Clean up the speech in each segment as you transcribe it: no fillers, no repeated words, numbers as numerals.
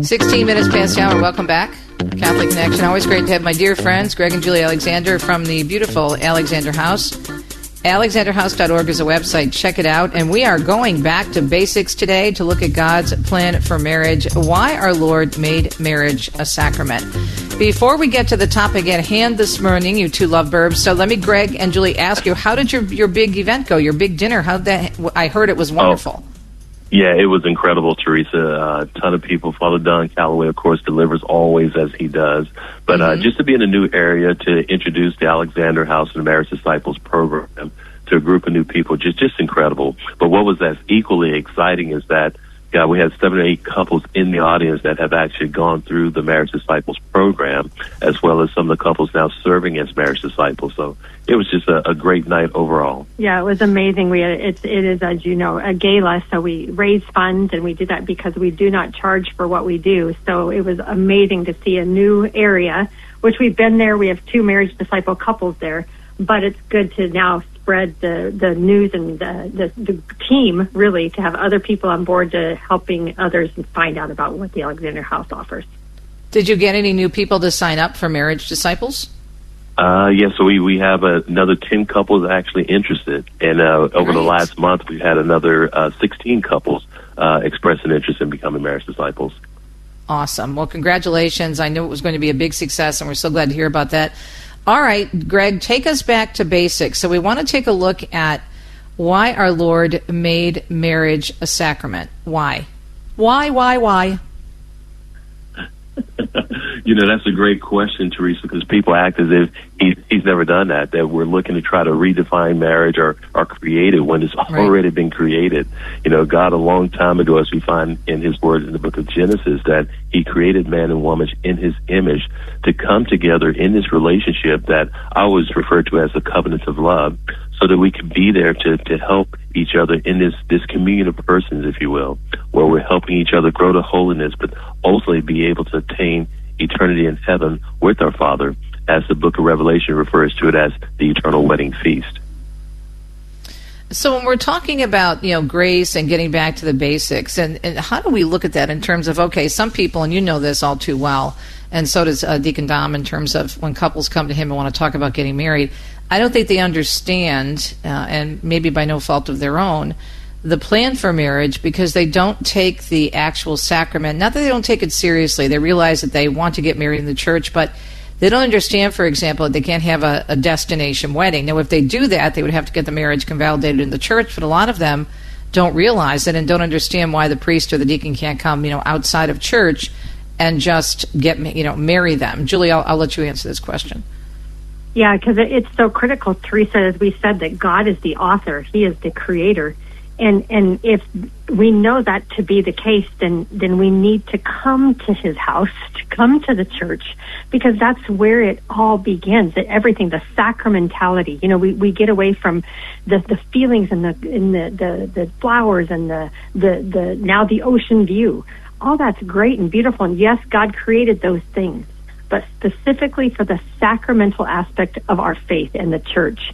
16 minutes past the hour. Welcome back. Catholic Connection. Always great to have my dear friends, Greg and Julie Alexander from the beautiful Alexander House. AlexanderHouse.org is a website. Check it out. And we are going back to basics today to look at God's plan for marriage, why our Lord made marriage a sacrament. Before we get to the topic at hand this morning, you two lovebirds, so let me, Greg and Julie, ask you, how did your big event go, your big dinner? I heard it was wonderful. Yeah, it was incredible, Teresa. A ton of people. Father Don Calloway, of course, delivers always as he does. But just to be in a new area, to introduce the Alexander House and the Marriage Disciples program to a group of new people, just incredible. But what was as equally exciting is that we had 7 or 8 couples in the audience that have actually gone through the Marriage Disciples program, as well as some of the couples now serving as marriage disciples. So it was just a great night overall. Yeah, it was amazing. It is, as you know, a gala, so we raise funds, and we do that because we do not charge for what we do. So it was amazing to see a new area, which we've been there. We have 2 marriage disciple couples there, but it's good to now spread the news and the team, really, to have other people on board to helping others find out about what the Alexander House offers. Did you get any new people to sign up for Marriage Disciples? Yes, so we have another 10 couples actually interested. And over the last month, we've had another 16 couples express an interest in becoming marriage disciples. Awesome. Well, congratulations. I knew it was going to be a big success, and we're so glad to hear about that. All right, Greg, take us back to basics. So we want to take a look at why our Lord made marriage a sacrament. Why? Why? That's a great question, Teresa, because people act as if he's never done that we're looking to try to redefine marriage or create it when it's already been created. God, a long time ago, as we find in his word in the book of Genesis, that he created man and woman in his image to come together in this relationship that I always refer to as the covenant of love, so that we can be there to help each other in this communion of persons, if you will, where we're helping each other grow to holiness, but ultimately be able to attain eternity in heaven with our Father, as the book of Revelation refers to it as the eternal wedding feast. So when we're talking about, grace and getting back to the basics, and how do we look at that in terms of, okay, some people, and you know this all too well, and so does Deacon Dom, in terms of when couples come to him and want to talk about getting married, I don't think they understand, and maybe by no fault of their own, the plan for marriage, because they don't take the actual sacrament. Not that they don't take it seriously. They realize that they want to get married in the church, but they don't understand, for example, that they can't have a destination wedding. Now, if they do that, they would have to get the marriage convalidated in the church, but a lot of them don't realize it and don't understand why the priest or the deacon can't come, outside of church and just get, marry them. Julie, I'll let you answer this question. Yeah, because it's so critical, Teresa, as we said, that God is the author. He is the creator. And if we know that to be the case, then we need to come to his house, to come to the church, because that's where it all begins. Everything, the sacramentality. We get away from the feelings and the flowers and the now the ocean view. All that's great and beautiful, and yes, God created those things. But specifically for the sacramental aspect of our faith and the church,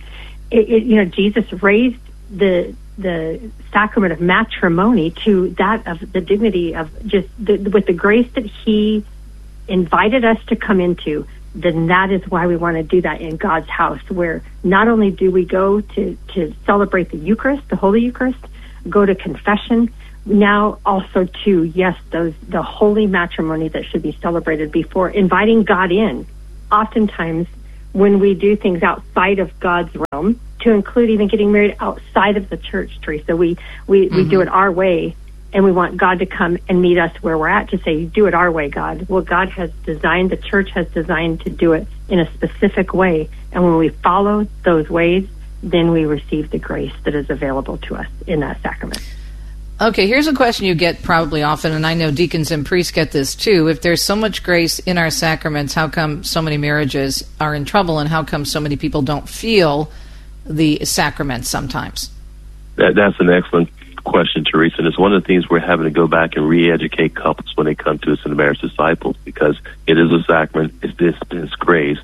Jesus raised the sacrament of matrimony to that of the dignity of just with the grace that he invited us to come into. Then that is why we want to do that in God's house, where not only do we go to celebrate the Eucharist, the Holy Eucharist, go to confession, now also to, yes, the holy matrimony that should be celebrated before inviting God in. Oftentimes, when we do things outside of God's realm, to include even getting married outside of the church, Teresa, we do it our way, and we want God to come and meet us where we're at to say, do it our way, God. Well, God has designed, the church has designed to do it in a specific way, and when we follow those ways, then we receive the grace that is available to us in that sacrament. Okay, here's a question you get probably often, and I know deacons and priests get this too. If there's so much grace in our sacraments, how come so many marriages are in trouble, and how come so many people don't feel the sacraments sometimes? That's an excellent question, Teresa, and it's one of the things we're having to go back and re-educate couples when they come to us in the Marriage Disciples, because it is a sacrament, it's grace,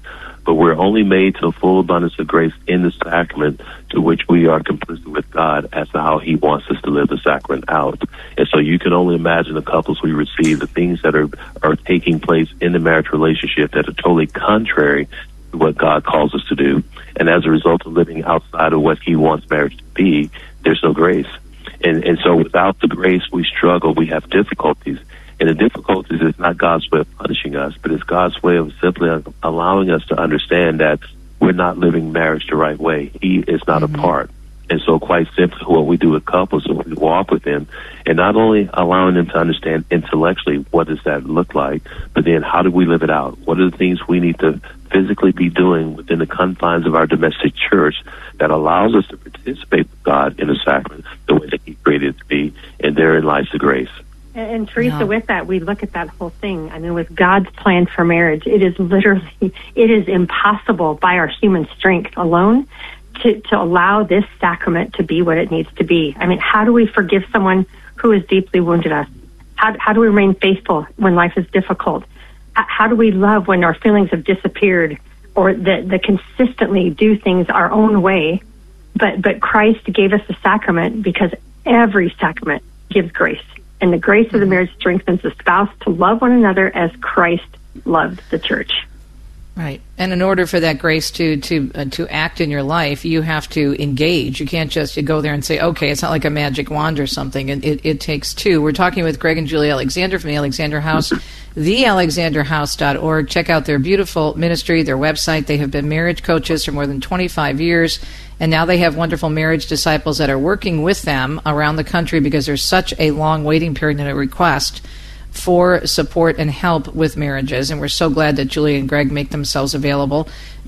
but we're only made to the full abundance of grace in the sacrament, to which we are complicit with God as to how he wants us to live the sacrament out. And so you can only imagine the couples we receive, the things that are taking place in the marriage relationship that are totally contrary to what God calls us to do. And as a result of living outside of what he wants marriage to be, there's no grace. And so without the grace, we struggle, we have difficulties. And the difficulties is not God's way of punishing us, but it's God's way of simply allowing us to understand that we're not living marriage the right way. He is not a part. And so quite simply, what we do with couples is we walk with them, and not only allowing them to understand intellectually what does that look like, but then how do we live it out? What are the things we need to physically be doing within the confines of our domestic church that allows us to participate with God in the sacrament the way that he created it to be, and therein lies the grace. And Teresa, with that, we look at that whole thing. I mean, with God's plan for marriage, it is impossible by our human strength alone to allow this sacrament to be what it needs to be. I mean, how do we forgive someone who has deeply wounded us? How do we remain faithful when life is difficult? How do we love when our feelings have disappeared, or that consistently do things our own way? But Christ gave us the sacrament because every sacrament gives grace. And the grace of the marriage strengthens the spouse to love one another as Christ loved the church. Right. And in order for that grace to act in your life, you have to engage. You can't just go there and say, okay, it's not like a magic wand or something. And it takes two. We're talking with Greg and Julie Alexander from the Alexander House, thealexanderhouse.org. Check out their beautiful ministry, their website. They have been marriage coaches for more than 25 years. And now they have wonderful marriage disciples that are working with them around the country because there's such a long waiting period and a request for support and help with marriages. And we're so glad that Julie and Greg make themselves available.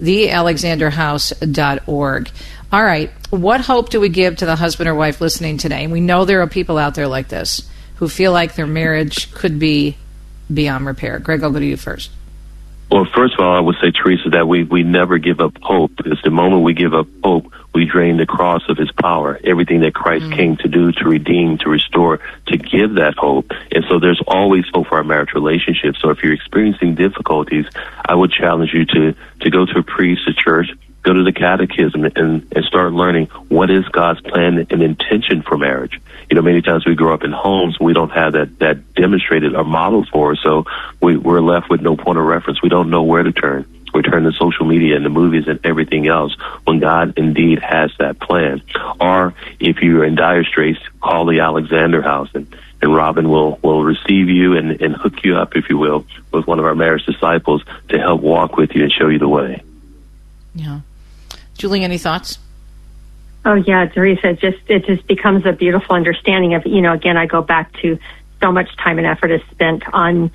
thealexanderhouse.org. All right. What hope do we give to the husband or wife listening today? And we know there are people out there like this who feel like their marriage could be beyond repair. Greg, I'll go to you first. Well, first of all, I would say, Teresa, that we never give up hope, because the moment we give up hope, we drain the cross of his power, everything that Christ came to do, to redeem, to restore, to give that hope. And so there's always hope for our marriage relationship. So if you're experiencing difficulties, I would challenge you to go to a priest, a church, go to the catechism and start learning what is God's plan and intention for marriage. You know, many times we grow up in homes, we don't have that demonstrated or modeled for us, so we're left with no point of reference. We don't know where to turn. We turn to social media and the movies and everything else when God indeed has that plan. Or if you're in dire straits, call the Alexander House, and Robin will receive you and hook you up, if you will, with one of our marriage disciples to help walk with you and show you the way. Yeah. Julie, any thoughts? Oh, yeah, Teresa, it just becomes a beautiful understanding of, again, I go back to so much time and effort is spent on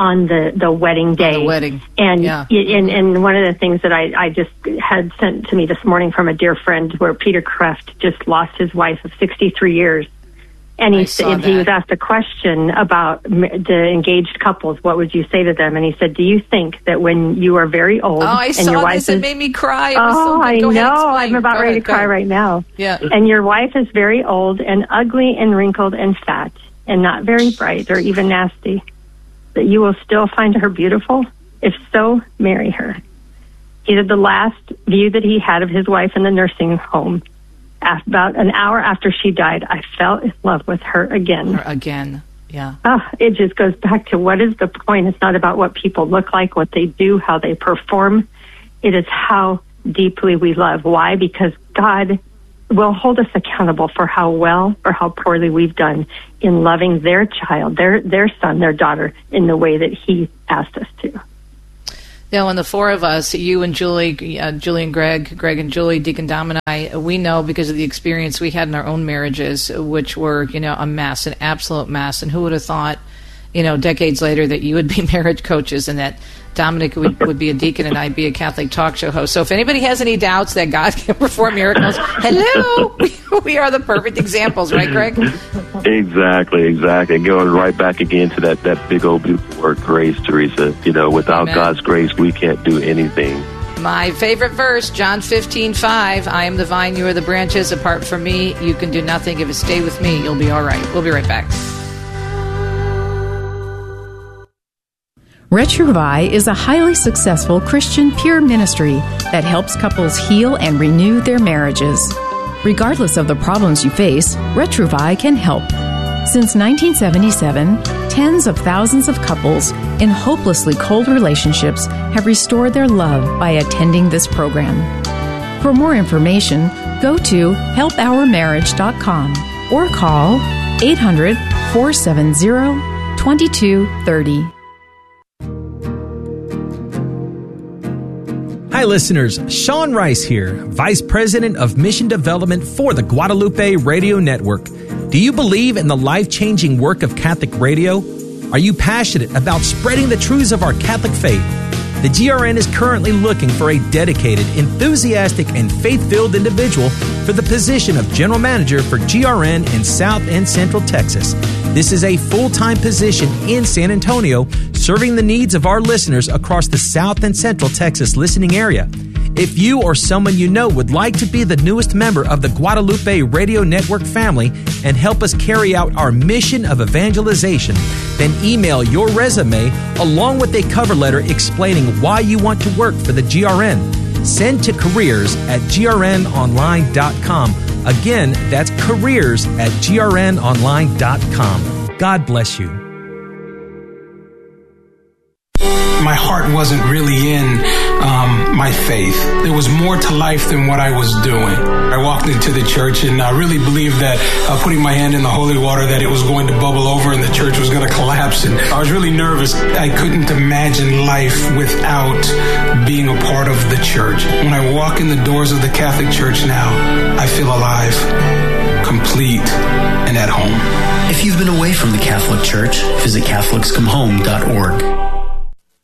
the wedding day. On the wedding. And, yeah. and one of the things that I just had sent to me this morning from a dear friend, where Peter Kreft just lost his wife of 63 years. And he was asked a question about the engaged couples. What would you say to them? And he said, "Do you think that when you are very old and your wife it made me cry." I know. I'm about ready to cry right now. Yeah. And your wife is very old and ugly and wrinkled and fat and not very bright or even nasty, that you will still find her beautiful? If so, marry her. He said the last view that he had of his wife in the nursing home, about an hour after she died, I fell in love with her again. Yeah. It just goes back to, what is the point? It's not about what people look like, what they do, how they perform. It is how deeply we love. Why? Because God will hold us accountable for how well or how poorly we've done in loving their child, their son, their daughter, in the way that he asked us to. Now, and the four of us, you and Julie, Julie and Greg and Julie, Deacon Dom and I, we know because of the experience we had in our own marriages, which were, a mess, an absolute mess. And who would have thought, decades later, that you would be marriage coaches and that Dominic would be a deacon and I'd be a Catholic talk show host. So if anybody has any doubts that God can perform miracles, hello, we are the perfect examples, right, Greg? Exactly. Going right back again to that big old beautiful word, grace, Teresa. Without Amen. God's grace, we can't do anything. My favorite verse, John 15:5, I am the vine, you are the branches. Apart from me, you can do nothing. If you stay with me, you'll be all right. We'll be right back. Retrouvaille is a highly successful Christian peer ministry that helps couples heal and renew their marriages. Regardless of the problems you face, Retrouvaille can help. Since 1977, tens of thousands of couples in hopelessly cold relationships have restored their love by attending this program. For more information, go to helpourmarriage.com or call 800-470-2230. Hi, listeners. Sean Rice here, Vice President of Mission Development for the Guadalupe Radio Network. Do you believe in the life-changing work of Catholic radio? Are you passionate about spreading the truths of our Catholic faith? The GRN is currently looking for a dedicated, enthusiastic, and faith-filled individual for the position of General Manager for GRN in South and Central Texas. This is a full-time position in San Antonio, serving the needs of our listeners across the South and Central Texas listening area. If you or someone you know would like to be the newest member of the Guadalupe Radio Network family and help us carry out our mission of evangelization, then email your resume along with a cover letter explaining why you want to work for the GRN. Send to careers@grnonline.com. Again, that's careers@grnonline.com. God bless you. My heart wasn't really in my faith. There was more to life than what I was doing. I walked into the church and I really believed that putting my hand in the holy water that it was going to bubble over and the church was going to collapse. And I was really nervous. I couldn't imagine life without being a part of the church. When I walk in the doors of the Catholic Church now, I feel alive, complete, and at home. If you've been away from the Catholic Church, visit CatholicsComeHome.org.